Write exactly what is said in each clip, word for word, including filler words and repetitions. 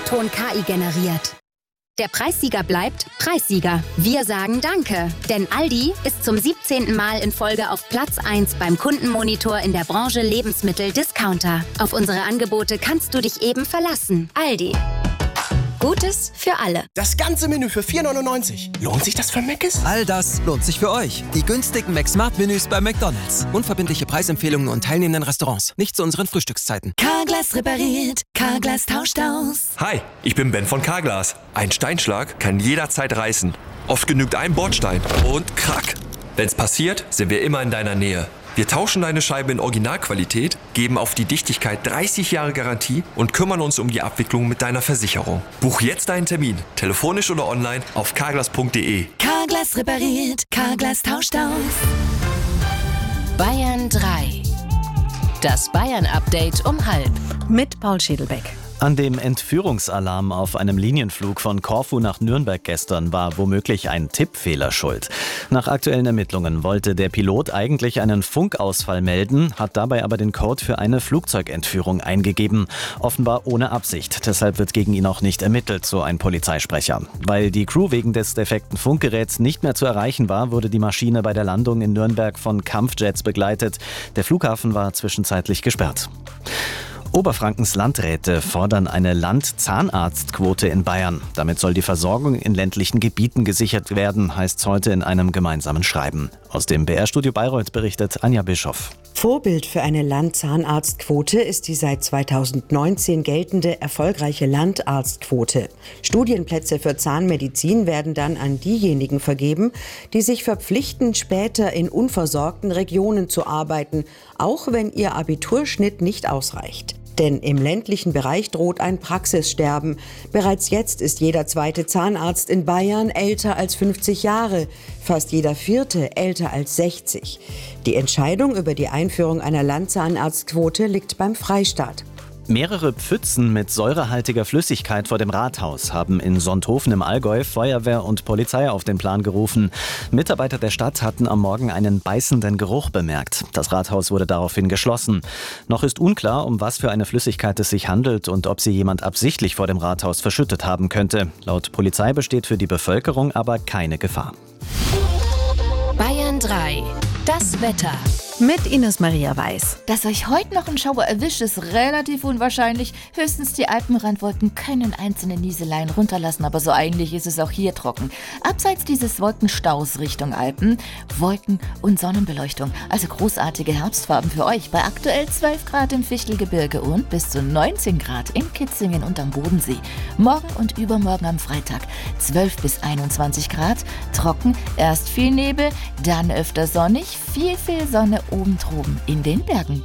O-Ton K I generiert. Der Preissieger bleibt Preissieger. Wir sagen Danke, denn Aldi ist zum siebzehnten Mal in Folge auf Platz eins beim Kundenmonitor in der Branche Lebensmittel-Discounter. Auf unsere Angebote kannst du dich eben verlassen. Aldi. Gutes für alle. Das ganze Menü für vier neunundneunzig. Lohnt sich das für Mc's? All das lohnt sich für euch. Die günstigen McSmart-Menüs bei McDonald's. Unverbindliche Preisempfehlungen und teilnehmenden Restaurants. Nicht zu unseren Frühstückszeiten. Carglass repariert. Carglass tauscht aus. Hi, ich bin Ben von Carglass. Ein Steinschlag kann jederzeit reißen. Oft genügt ein Bordstein und krack. Wenn's passiert, sind wir immer in deiner Nähe. Wir tauschen deine Scheibe in Originalqualität, geben auf die Dichtigkeit dreißig Jahre Garantie und kümmern uns um die Abwicklung mit deiner Versicherung. Buch jetzt deinen Termin, telefonisch oder online auf carglass punkt de. Carglass repariert. Carglass tauscht aus. Bayern drei. Das Bayern-Update um halb. Mit Paul Schädelbeck. An dem Entführungsalarm auf einem Linienflug von Korfu nach Nürnberg gestern war womöglich ein Tippfehler schuld. Nach aktuellen Ermittlungen wollte der Pilot eigentlich einen Funkausfall melden, hat dabei aber den Code für eine Flugzeugentführung eingegeben. Offenbar ohne Absicht. Deshalb wird gegen ihn auch nicht ermittelt, so ein Polizeisprecher. Weil die Crew wegen des defekten Funkgeräts nicht mehr zu erreichen war, wurde die Maschine bei der Landung in Nürnberg von Kampfjets begleitet. Der Flughafen war zwischenzeitlich gesperrt. Oberfrankens Landräte fordern eine Landzahnarztquote in Bayern. Damit soll die Versorgung in ländlichen Gebieten gesichert werden, heißt es heute in einem gemeinsamen Schreiben. Aus dem B R-Studio Bayreuth berichtet Anja Bischoff. Vorbild für eine Landzahnarztquote ist die seit zweitausendneunzehn geltende erfolgreiche Landarztquote. Studienplätze für Zahnmedizin werden dann an diejenigen vergeben, die sich verpflichten, später in unversorgten Regionen zu arbeiten, auch wenn ihr Abiturschnitt nicht ausreicht. Denn im ländlichen Bereich droht ein Praxissterben. Bereits jetzt ist jeder zweite Zahnarzt in Bayern älter als fünfzig Jahre, fast jeder vierte älter als sechzig. Die Entscheidung über die Einführung einer Landzahnarztquote liegt beim Freistaat. Mehrere Pfützen mit säurehaltiger Flüssigkeit vor dem Rathaus haben in Sonthofen im Allgäu Feuerwehr und Polizei auf den Plan gerufen. Mitarbeiter der Stadt hatten am Morgen einen beißenden Geruch bemerkt. Das Rathaus wurde daraufhin geschlossen. Noch ist unklar, um was für eine Flüssigkeit es sich handelt und ob sie jemand absichtlich vor dem Rathaus verschüttet haben könnte. Laut Polizei besteht für die Bevölkerung aber keine Gefahr. Bayern drei. Das Wetter. Mit Ines Maria Weiß. Dass euch heute noch ein Schauer erwischt, ist relativ unwahrscheinlich. Höchstens die Alpenrandwolken können einzelne Nieseleien runterlassen, aber so eigentlich ist es auch hier trocken. Abseits dieses Wolkenstaus Richtung Alpen, Wolken und Sonnenbeleuchtung. Also großartige Herbstfarben für euch. Bei aktuell zwölf Grad im Fichtelgebirge und bis zu neunzehn Grad in Kitzingen und am Bodensee. Morgen und übermorgen am Freitag zwölf bis einundzwanzig Grad. Trocken, erst viel Nebel, dann öfter sonnig, viel, viel Sonne oben droben in den Bergen.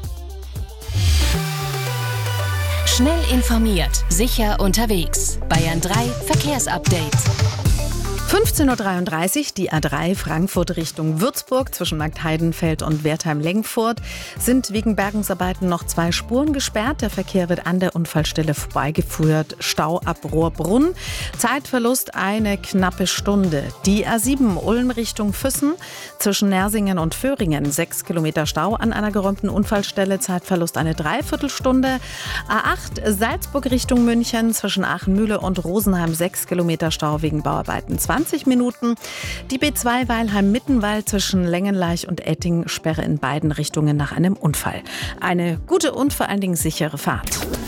Schnell informiert, sicher unterwegs. Bayern drei Verkehrsupdate. fünfzehn Uhr dreiunddreißig, die A drei Frankfurt Richtung Würzburg zwischen Marktheidenfeld und Wertheim-Lengfurt sind wegen Bergungsarbeiten noch zwei Spuren gesperrt. Der Verkehr wird an der Unfallstelle vorbeigeführt. Stau ab Rohrbrunn. Zeitverlust eine knappe Stunde. Die A sieben Ulm Richtung Füssen zwischen Nersingen und Föhringen. Sechs Kilometer Stau an einer geräumten Unfallstelle. Zeitverlust eine Dreiviertelstunde. A acht Salzburg Richtung München zwischen Aachenmühle und Rosenheim. Sechs Kilometer Stau wegen Bauarbeiten. zwanzig Minuten. Die B zwei Weilheim-Mittenwald zwischen Längenleich und Etting, Sperre in beiden Richtungen nach einem Unfall. Eine gute und vor allen Dingen sichere Fahrt.